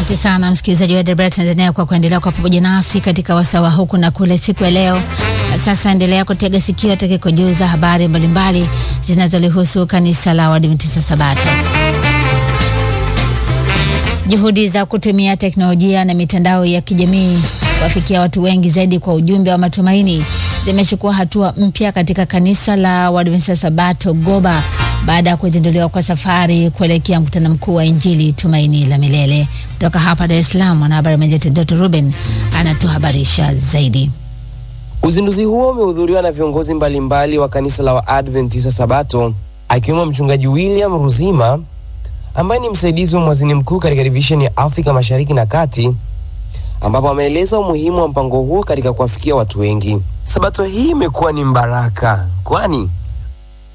Asante sana msikilizaji wa DW Tanzania kwa kuendelea kwa pamoja nasi katika wasawa huku na kule siku ya leo. Na sasa endelea kutega sikio kujuza habari mbalimbali zinazolihusu kanisa la Waadventista Sabato. Juhudi za kutumia teknolojia na mitandao ya kijamii kuwafikia watu wengi zaidi kwa ujumbe wa matumaini zimechukua hatua mpya katika kanisa la Waadventista Sabato Goba baada ya kuzinduliwa kwa safari kuelekea mkutano mkuu wa Injili Tumaini la Milele. Kutoka hapa Dar es Salaam, mwanahabari mwenzetu Dr. Ruben anatuhabarisha zaidi. Uzinduzi huo umehudhuriwa na viongozi mbalimbali wa kanisa la Waadventista Sabato, akiwemo mchungaji William Ruzima ambaye ni msaidizi wa mwazini mkuu katika division ya Afrika Mashariki na Kati, ambapo ameeleza umuhimu wa mpango huo katika kuwafikia watu wengi. Sabato hii imekuwa ni mbaraka, kwani